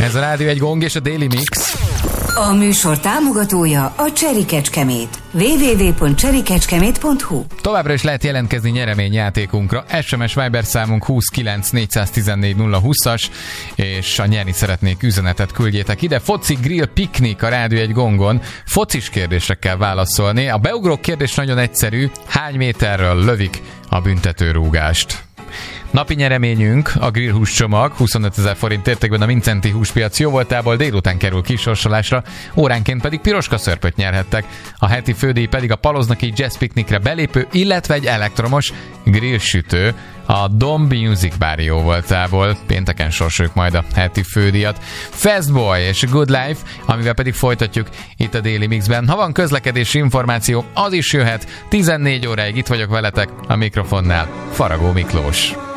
Ez a Rádió Egy Gong és a Daily Mix. A műsor támogatója a Cherry Kecskemét. www.cherrykecskemét.hu. Továbbra is lehet jelentkezni nyereményjátékunkra. SMS Viber számunk 29 414 020-as, és ha nyerni szeretnék, üzenetet küldjétek ide. Foci grill piknik a Rádió Egy Gongon. Focis kérdésre kell válaszolni. A beugró kérdés nagyon egyszerű. Hány méterről lövik a büntetőrúgást? Napi nyereményünk a grillhús csomag 25 000 forint értékben a Vincenti húspiac jóvoltából, délután kerül kisorsolásra, óránként pedig piroska szörpöt nyerhettek. A heti fődíj pedig a Paloznaki Jazz Piknikre belépő, illetve egy elektromos grillsütő a Dom Music Bar jóvoltából. Pénteken sorsoljuk majd a heti fődíjat. Fastboy és Good Life, amivel pedig folytatjuk itt a Daily Mixben. Ha van közlekedési információ, az is jöhet. 14 óráig itt vagyok veletek a mikrofonnál. Faragó Miklós.